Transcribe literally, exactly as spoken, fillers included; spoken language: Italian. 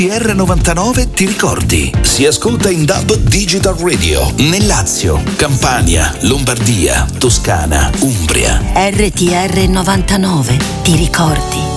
R T novantanove ti ricordi? Si ascolta in D A B Digital Radio nel Lazio, Campania, Lombardia, Toscana, Umbria. R T R novantanove ti ricordi?